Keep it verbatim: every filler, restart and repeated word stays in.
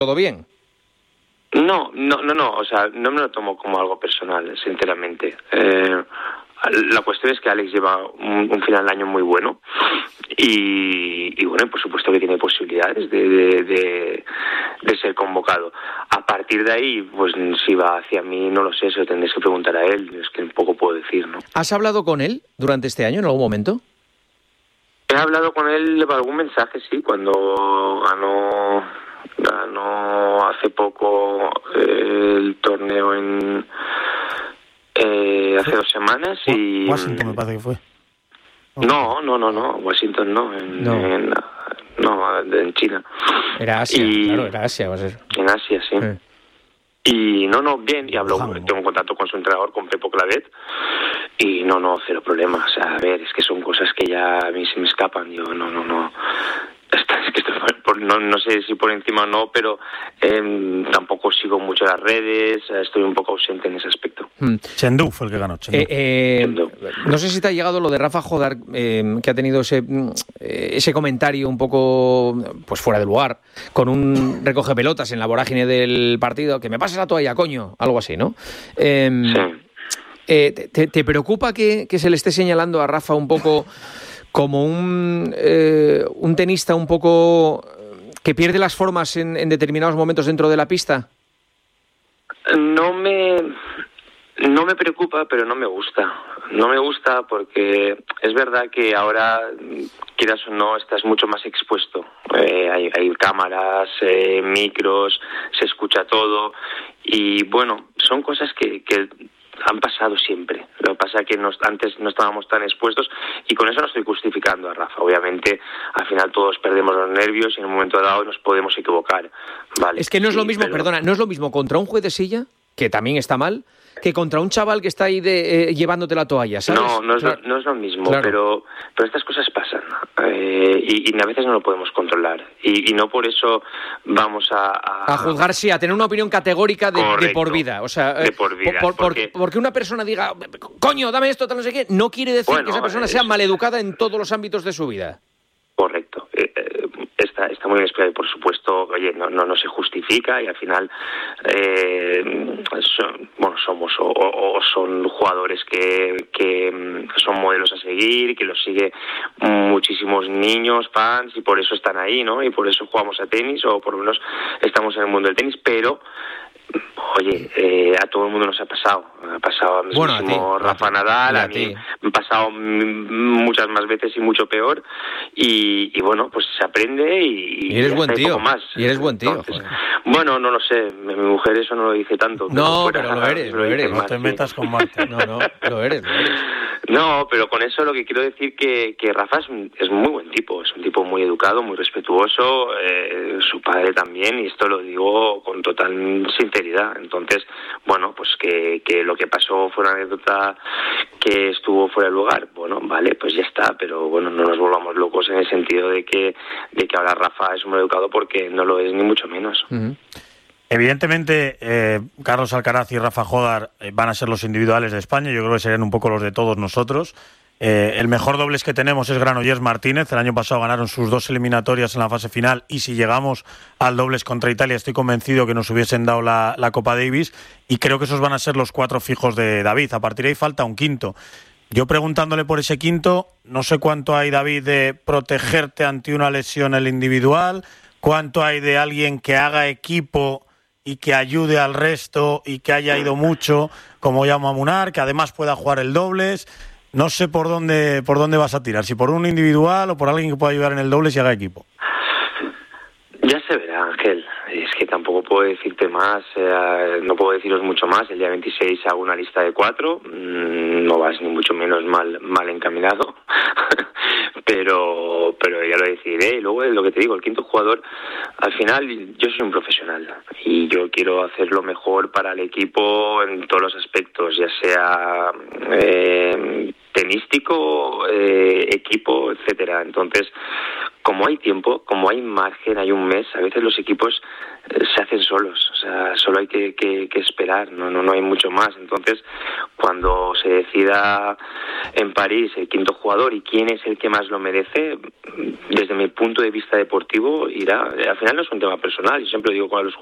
todo bien. No, no, no, no, o sea, no me lo tomo como algo personal, sinceramente. Eh, la cuestión es que Alex lleva un, un final de año muy bueno y, y bueno, por supuesto que tiene posibilidades de, de, de, de ser convocado. A partir de ahí, pues si va hacia mí, no lo sé, eso tendréis que preguntar a él, es que un poco puedo decir, ¿no? ¿Has hablado con él durante este año en algún momento? He hablado con él por algún mensaje, sí, cuando ganó, ganó hace poco eh, el torneo en eh, hace dos semanas y Washington me parece que fue. No, no, no, no, Washington no, en, no. en, no, en China. Era Asia, y, claro, era Asia, va a ser. En Asia, sí. sí. Y no, no, bien, y hablo, Ojalá. tengo contacto con su entrenador, con Pepo Clavet, y no, no, cero problema. O sea, a ver, es que son cosas que ya a mí se me escapan. Yo, no, no, no. Es que estoy por, no, no sé si por encima o no, pero eh, tampoco sigo mucho las redes, estoy un poco ausente en ese aspecto. Mm. Chengdu fue el que ganó. Eh, eh, no sé si te ha llegado lo de Rafa Jodar, eh, que ha tenido ese ese comentario un poco pues fuera de lugar, con un recoge pelotas en la vorágine del partido, que me pases la toalla, coño, algo así, ¿no? Eh, sí. eh, te, ¿Te preocupa que, que se le esté señalando a Rafa un poco como un, eh, un tenista un poco que pierde las formas en, en determinados momentos dentro de la pista? No me, no me preocupa, pero no me gusta. No me gusta porque es verdad que ahora, quieras o no, estás mucho más expuesto. Eh, hay, hay cámaras, eh, micros, se escucha todo y bueno, son cosas que... que han pasado siempre. Lo que pasa es que nos, antes no estábamos tan expuestos y con eso no estoy justificando a Rafa. Obviamente, al final todos perdemos los nervios y en un momento dado nos podemos equivocar. Vale. Es que no es sí, lo mismo, pero... perdona, no es lo mismo contra un juez de silla, que también está mal, que contra un chaval que está ahí de, eh, llevándote la toalla, ¿sabes? No, no es, claro. lo, no es lo mismo, claro. pero, pero estas cosas pasan eh, y, y a veces no lo podemos controlar y, y no por eso vamos a... A, a juzgar, sí, a tener una opinión categórica de, correcto, de por vida. O sea, de por vida. Por, por, porque... porque una persona diga, coño, dame esto, tal, no sé qué, no quiere decir bueno, que esa persona es... sea maleducada en todos los ámbitos de su vida. Correcto. Eh, eh, está, está muy bien explicado y por supuesto, oye, no, no, no se justifica y al final eh, son, bueno, somos o, o son jugadores que, que son modelos a seguir, que los sigue muchísimos niños, fans y por eso están ahí, ¿no? Y por eso jugamos a tenis o por lo menos estamos en el mundo del tenis, pero oye, eh, a todo el mundo nos ha pasado. Ha pasado a mismo bueno, Rafa a Nadal, a, a mí me ha pasado muchas más veces y mucho peor. Y, y bueno, pues se aprende y, y eres y buen tío. Poco más. Y eres buen tío. Entonces, bueno, no lo sé. Mi mujer eso no lo dice tanto. No, pero, pero lo eres, lo eres. No más, te sí. metas con Marta. No, no, lo eres, lo eres. No, pero con eso lo que quiero decir que, que Rafa es, un, es muy buen tipo, es un tipo muy educado, muy respetuoso, eh, su padre también, y esto lo digo con total sinceridad. Entonces, bueno, pues que, que lo que pasó fue una anécdota que estuvo fuera de lugar, bueno, vale, pues ya está, pero bueno, no nos volvamos locos en el sentido de que, de que ahora Rafa es un buen educado porque no lo es ni mucho menos. Uh-huh. Evidentemente, eh, Carlos Alcaraz y Rafa Jodar eh, van a ser los individuales de España. Yo creo que serían un poco los de todos nosotros. Eh, el mejor dobles que tenemos es Granollers Martínez. El año pasado ganaron sus dos eliminatorias en la fase final y si llegamos al dobles contra Italia estoy convencido que nos hubiesen dado la, la Copa Davis y creo que esos van a ser los cuatro fijos de David. A partir de ahí falta un quinto. Yo preguntándole por ese quinto, no sé cuánto hay, David, de protegerte ante una lesión el individual, cuánto hay de alguien que haga equipo y que ayude al resto y que haya ido mucho, como Jaume Munar, que además pueda jugar el dobles. No sé por dónde por dónde vas a tirar, si por un individual o por alguien que pueda ayudar en el dobles y haga equipo. Ya se verá, Ángel. Es que tampoco puedo decirte más, eh, no puedo deciros mucho más. El día veintiséis hago una lista de cuatro, mm, no vas ni mucho menos mal mal encaminado, pero pero ya lo decidiré. Y luego lo que te digo, el quinto jugador, al final yo soy un profesional y yo quiero hacer lo mejor para el equipo en todos los aspectos, ya sea eh, tenístico, eh, equipo, etcétera. Entonces, como hay tiempo, como hay margen, hay un mes, a veces los equipos eh, se hacen hacen solos, o sea, solo hay que, que, que esperar, no, no, no hay mucho más. Entonces, cuando se decida en París el quinto jugador y quién es el que más lo merece, desde mi punto de vista deportivo, irá. Al final no es un tema personal, yo siempre digo con los